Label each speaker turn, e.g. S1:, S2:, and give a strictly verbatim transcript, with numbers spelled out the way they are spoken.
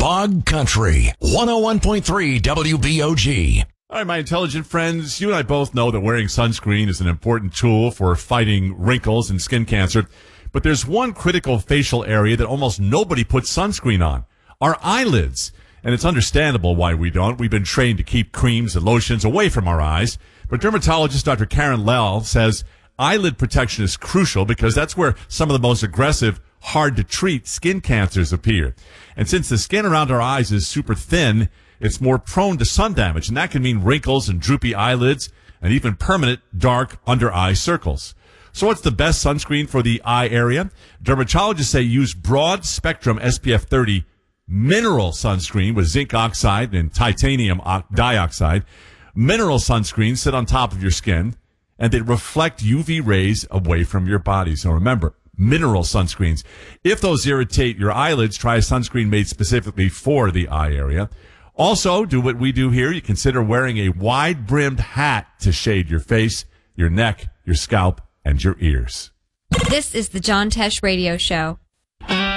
S1: Bog Country, one oh one point three W B O G.
S2: All right, my intelligent friends, you and I both know that wearing sunscreen is an important tool for fighting wrinkles and skin cancer. But there's one critical facial area that almost nobody puts sunscreen on, our eyelids. And it's understandable why we don't. We've been trained to keep creams and lotions away from our eyes. But dermatologist Doctor Karen Lell says eyelid protection is crucial because that's where some of the most aggressive, hard-to-treat skin cancers appear. And since the skin around our eyes is super thin, it's more prone to sun damage, and that can mean wrinkles and droopy eyelids and even permanent dark under-eye circles. So what's the best sunscreen for the eye area? Dermatologists say use broad-spectrum S P F thirty mineral sunscreen with zinc oxide and titanium dioxide. Mineral sunscreens sit on top of your skin, and they reflect U V rays away from your body. So remember, mineral sunscreens. If those irritate your eyelids, try a sunscreen made specifically for the eye area. Also, do what we do here. You consider wearing a wide-brimmed hat to shade your face, your neck, your scalp, and your ears.
S3: This is the John Tesh Radio Show.